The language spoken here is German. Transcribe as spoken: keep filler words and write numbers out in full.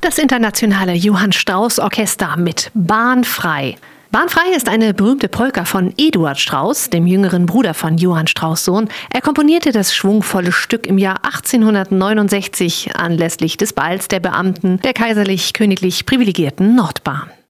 Das internationale Johann Strauss Orchester mit Bahnfrei. Bahnfrei ist eine berühmte Polka von Eduard Strauss, dem jüngeren Bruder von Johann Strauss' Sohn. Er komponierte das schwungvolle Stück im Jahr achtzehnhundertneunundsechzig anlässlich des Balls der Beamten der kaiserlich-königlich privilegierten Nordbahn.